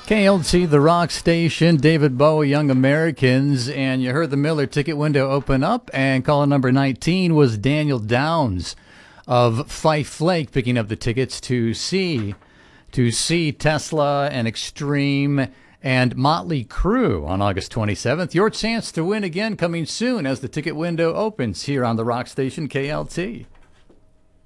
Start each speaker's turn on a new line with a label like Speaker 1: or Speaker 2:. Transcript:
Speaker 1: KLT, the rock station, David Bowie, Young Americans, and you heard the Miller ticket window open up, and caller number 19 was Daniel Downs of Fife Flake picking up the tickets to see Tesla and Extreme and Motley Crue on August 27th. Your chance to win again coming soon as the ticket window opens here on the rock station KLT.